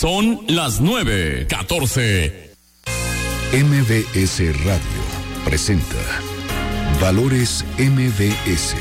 Son las 9:14. MBS Radio presenta Valores MBS.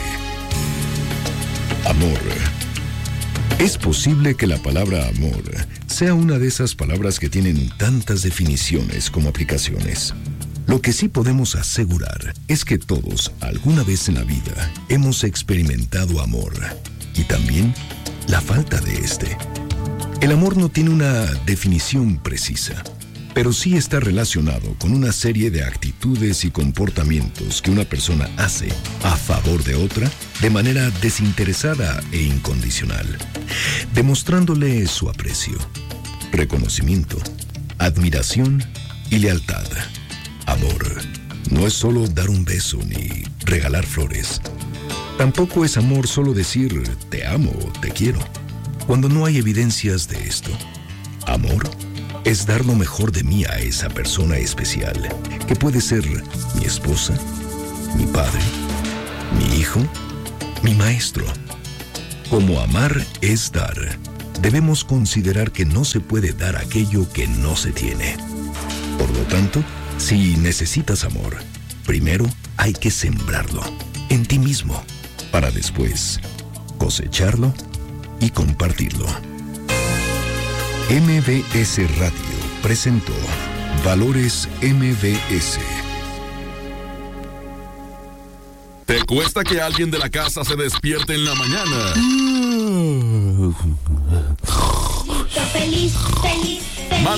Amor. Es posible que la palabra amor sea una de esas palabras que tienen tantas definiciones como aplicaciones. Lo que sí podemos asegurar es que todos, alguna vez en la vida, hemos experimentado amor y también la falta de este. El amor no tiene una definición precisa, pero sí está relacionado con una serie de actitudes y comportamientos que una persona hace a favor de otra de manera desinteresada e incondicional, demostrándole su aprecio, reconocimiento, admiración y lealtad. Amor no es solo dar un beso ni regalar flores. Tampoco es amor solo decir te amo, te quiero, cuando no hay evidencias de esto. Amor es dar lo mejor de mí a esa persona especial, que puede ser mi esposa, mi padre, mi hijo, mi maestro. Como amar es dar, debemos considerar que no se puede dar aquello que no se tiene. Por lo tanto, si necesitas amor, primero hay que sembrarlo en ti mismo, para después cosecharlo y compartirlo. MBS Radio presentó Valores MBS. ¿Te cuesta que alguien de la casa se despierte en la mañana? Feliz, feliz, feliz.